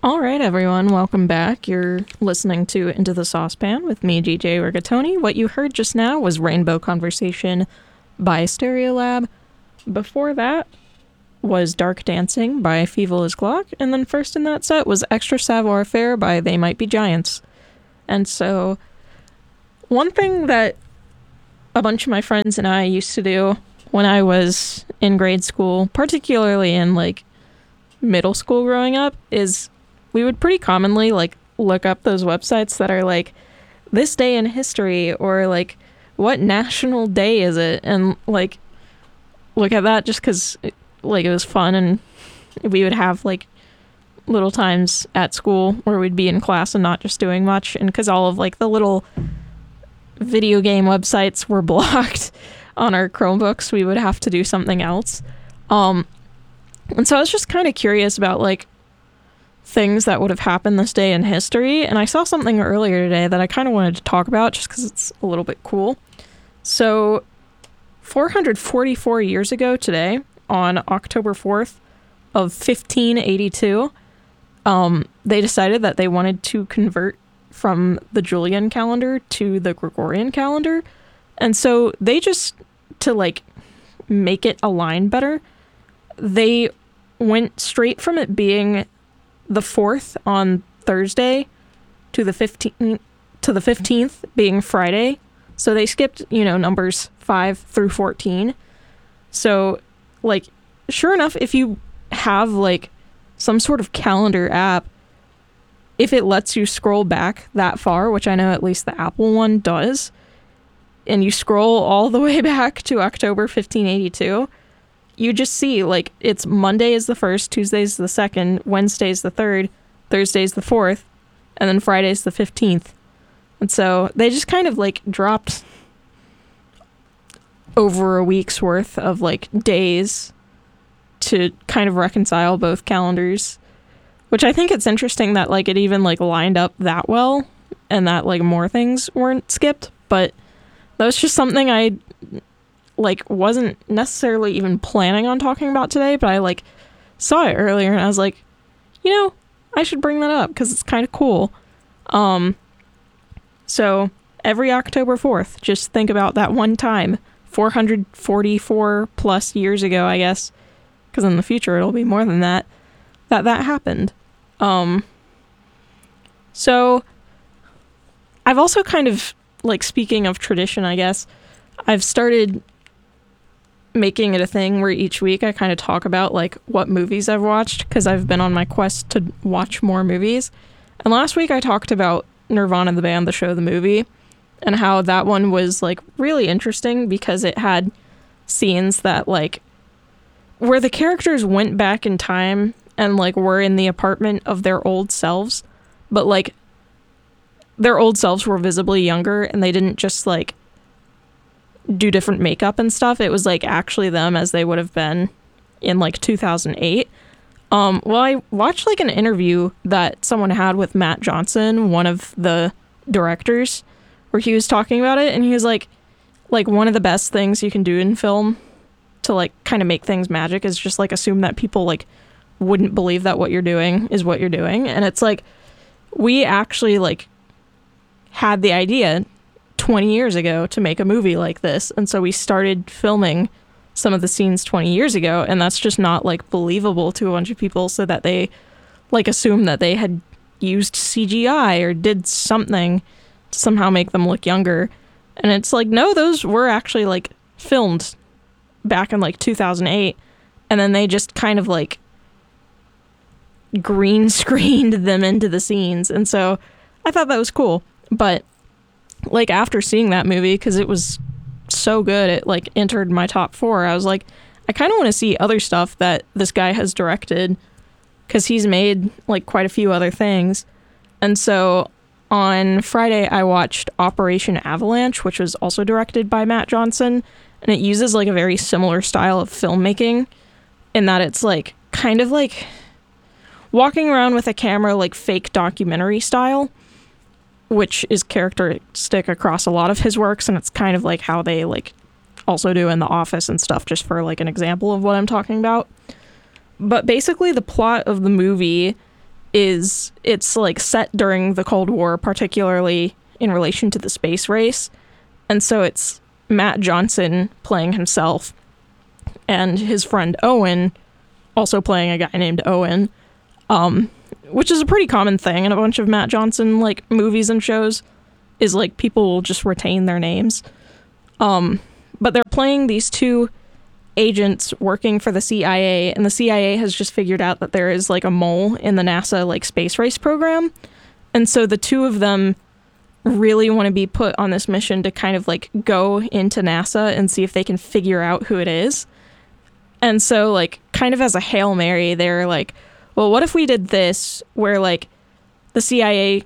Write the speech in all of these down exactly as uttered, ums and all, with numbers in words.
All right, everyone, welcome back. You're listening to Into the Saucepan with me, D J Rigatoni. What you heard just now was Rainbow Conversation by Stereolab. Before that was Dark Dancing by Fievel is Glock. And then first in that set was Extra Savoir Faire by They Might Be Giants. And so, one thing that a bunch of my friends and I used to do when I was in grade school, particularly in, like, middle school growing up, is we would pretty commonly like look up those websites that are like this day in history or like what national day is it, and like look at that just because like it was fun, and we would have like little times at school where we'd be in class and not just doing much, and because all of like the little video game websites were blocked on our Chromebooks, we would have to do something else. Um, and so I was just kind of curious about like things that would have happened this day in history, and I saw something earlier today that I kind of wanted to talk about just because it's a little bit cool. So four hundred forty-four years ago today, on October fourth of fifteen eighty-two, um, they decided that they wanted to convert from the Julian calendar to the Gregorian calendar, and so they just, to like make it align better, they went straight from it being the fourth on Thursday to the fifteenth to the fifteenth being Friday. So they skipped, you know, numbers five through fourteen. So like, sure enough, if you have like some sort of calendar app, if it lets you scroll back that far, which I know at least the Apple one does, and you scroll all the way back to October fifteen eighty-two, you just see, like, it's Monday is the first, Tuesday is the second, Wednesday is the third, Thursday is the fourth, and then Friday is the fifteenth. And so they just kind of, like, dropped over a week's worth of, like, days to kind of reconcile both calendars, which I think it's interesting that, like, it even, like, lined up that well and that, like, more things weren't skipped. But that was just something I like wasn't necessarily even planning on talking about today, but I like saw it earlier and I was like, you know, I should bring that up because it's kind of cool. Um, so every October fourth, just think about that one time, four hundred forty-four plus years ago, I guess, because in the future it'll be more than that, that that happened. Um, so I've also kind of, like, speaking of tradition, I guess, I've started making it a thing where each week I kind of talk about like what movies I've watched, because I've been on my quest to watch more movies. And last week I talked about Nirvana the band, the show, the movie, and how that one was like really interesting because it had scenes that like where the characters went back in time and like were in the apartment of their old selves, but like their old selves were visibly younger and they didn't just like do different makeup and stuff. It was like actually them as they would have been in like two thousand eight. Um, well, I watched like an interview that someone had with Matt Johnson, one of the directors, where he was talking about it, and he was like, like one of the best things you can do in film to like kind of make things magic is just like assume that people like wouldn't believe that what you're doing is what you're doing. And it's like, we actually like had the idea twenty years ago to make a movie like this, and so we started filming some of the scenes twenty years ago, and that's just not like believable to a bunch of people, so that they like assume that they had used C G I or did something to somehow make them look younger. And it's like, no, those were actually like filmed back in like two thousand eight, and then they just kind of like green screened them into the scenes. And so I thought that was cool. But like after seeing that movie, because it was so good, it like entered my top four, I was like, I kind of want to see other stuff that this guy has directed, because he's made like quite a few other things. And so on Friday I watched Operation Avalanche, which was also directed by Matt Johnson, and it uses like a very similar style of filmmaking in that it's like kind of like walking around with a camera, like fake documentary style, which is characteristic across a lot of his works, and it's kind of like how they like also do in The Office and stuff, just for like an example of what I'm talking about. But basically the plot of the movie is it's like set during the Cold War, particularly in relation to the space race. And so it's Matt Johnson playing himself and his friend Owen also playing a guy named Owen, um, which is a pretty common thing in a bunch of Matt Johnson like movies and shows, is like people will just retain their names. Um, but they're playing these two agents working for the C I A, and the C I A has just figured out that there is like a mole in the NASA like space race program. And so the two of them really want to be put on this mission to kind of like go into NASA and see if they can figure out who it is. And so like kind of as a Hail Mary, they're like, well, what if we did this where like the C I A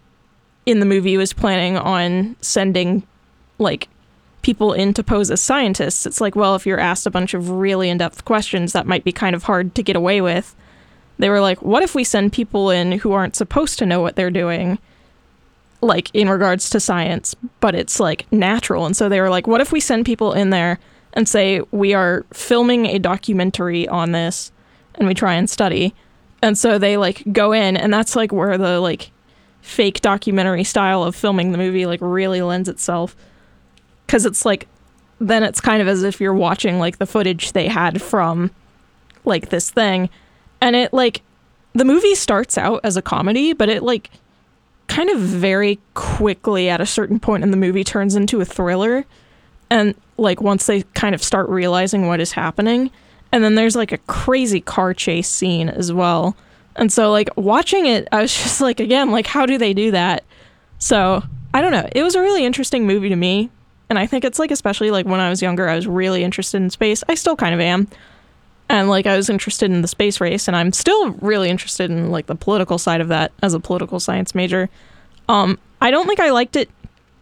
in the movie was planning on sending like people in to pose as scientists. It's like, well, if you're asked a bunch of really in-depth questions, that might be kind of hard to get away with. They were like, what if we send people in who aren't supposed to know what they're doing, like in regards to science, but it's like natural. And so they were like, what if we send people in there and say, we are filming a documentary on this and we try and study. And so they like go in, and that's like where the like fake documentary style of filming the movie like really lends itself. Because it's like, then it's kind of as if you're watching like the footage they had from like this thing. And it like, the movie starts out as a comedy, but it like kind of very quickly at a certain point in the movie turns into a thriller. And like once they kind of start realizing what is happening, and then there's like a crazy car chase scene as well. And so like watching it, I was just like, again, like how do they do that? So I don't know. It was a really interesting movie to me. And I think it's like, especially like when I was younger, I was really interested in space. I still kind of am. And like I was interested in the space race, and I'm still really interested in like the political side of that as a political science major. Um, I don't think I liked it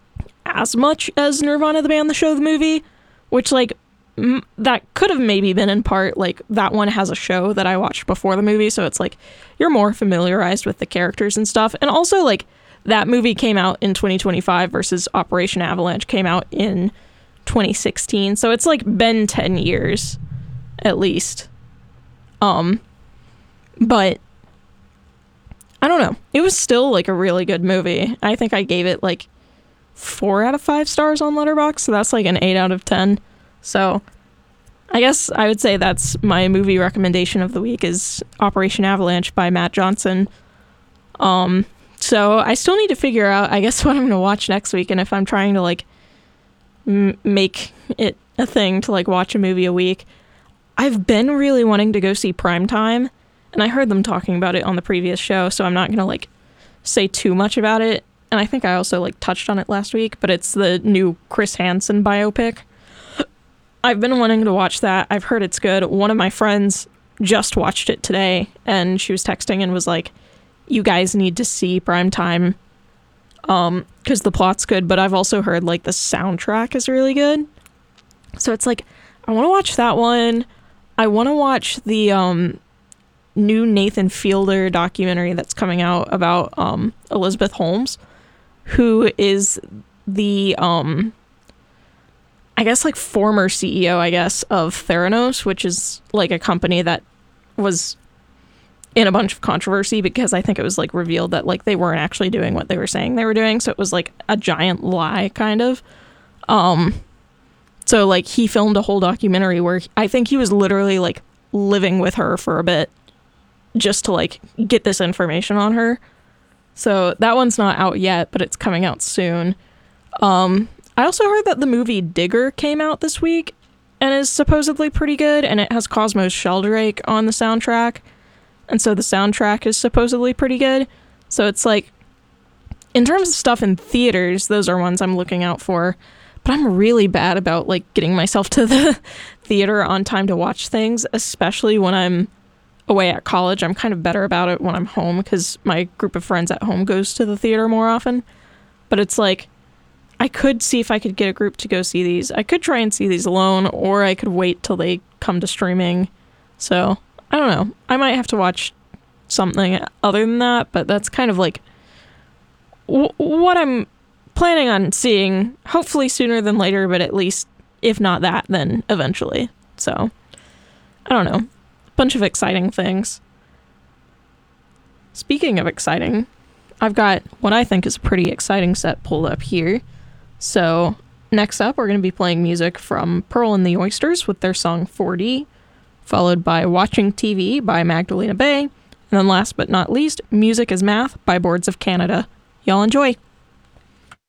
as much as Nirvana the Band, the show, the movie, which like m- that could have maybe been in part like that one has a show that I watched before the movie. So it's like you're more familiarized with the characters and stuff. And also like that movie came out in twenty twenty-five versus Operation Avalanche came out in twenty sixteen. So it's like been ten years at least. Um, but I don't know. It was still like a really good movie. I think I gave it like four out of five stars on Letterboxd. So that's like an eight out of ten. So I guess I would say that's my movie recommendation of the week is Operation Avalanche by Matt Johnson. Um, So I still need to figure out, I guess, what I'm going to watch next week, and if I'm trying to, like, m- make it a thing to, like, watch a movie a week. I've been really wanting to go see Primetime, and I heard them talking about it on the previous show, so I'm not going to, like, say too much about it. And I think I also, like, touched on it last week, but it's the new Chris Hansen biopic. I've been wanting to watch that. I've heard it's good. One of my friends just watched it today, and she was texting and was like, you guys need to see Primetime, um, because the plot's good, but I've also heard, like, the soundtrack is really good. So it's like, I want to watch that one. I want to watch the, um, new Nathan Fielder documentary that's coming out about, um, Elizabeth Holmes, who is the, um, I guess, like, former C E O, I guess, of Theranos, which is, like, a company that was in a bunch of controversy because I think it was like revealed that like they weren't actually doing what they were saying they were doing. So it was like a giant lie kind of. Um, so like he filmed a whole documentary where I think he was literally like living with her for a bit just to like get this information on her. So that one's not out yet, but it's coming out soon. Um, I also heard that the movie Digger came out this week and is supposedly pretty good, and it has Cosmos Sheldrake on the soundtrack. And so the soundtrack is supposedly pretty good. So it's like, in terms of stuff in theaters, those are ones I'm looking out for. But I'm really bad about like getting myself to the theater on time to watch things, especially when I'm away at college. I'm kind of better about it when I'm home because my group of friends at home goes to the theater more often. But it's like, I could see if I could get a group to go see these. I could try and see these alone, or I could wait till they come to streaming. So I don't know. I might have to watch something other than that, but that's kind of like w- what I'm planning on seeing, hopefully sooner than later, but at least if not that, then eventually. So I don't know. A bunch of exciting things. Speaking of exciting, I've got what I think is a pretty exciting set pulled up here. So, next up, we're going to be playing music from Pearl and the Oysters with their song four D, followed by Watching T V by Magdalena Bay, and then last but not least, Music is Math by Boards of Canada. Y'all enjoy!